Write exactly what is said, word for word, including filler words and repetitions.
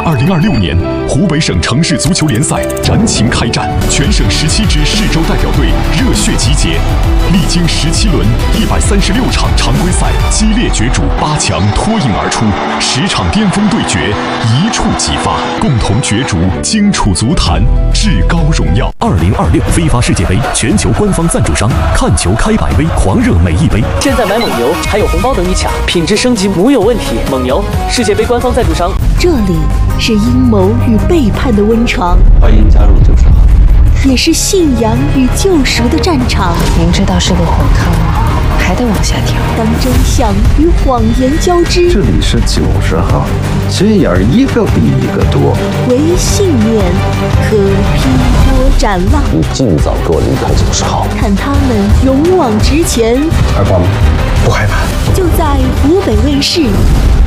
二零二六年，湖北省城市足球联赛燃情开战，全省十七支市州代表队热血集结，历经十七轮、一百三十六场常规赛激烈角逐，八强脱颖而出，十场巅峰对决一触即发，共同角逐荆楚足坛至高荣耀。 二零二六非法世界杯全球官方赞助商，看球开百威，狂热每一杯。 现在买蒙牛还有红包等你抢，品质升级无有问题。蒙牛，世界杯官方赞助商。 这里是阴谋与背叛的温床， 欢迎加入九十号， 也是信仰与救赎的战场。 明知道是个火坑，还得往下跳。 当真相与谎言交织， 这里是九十号，心眼一个比一个多。 唯信念可劈波斩浪。 你尽早给我离开九十号， 看他们勇往直前。 害怕吗？不害怕。 就在湖北卫视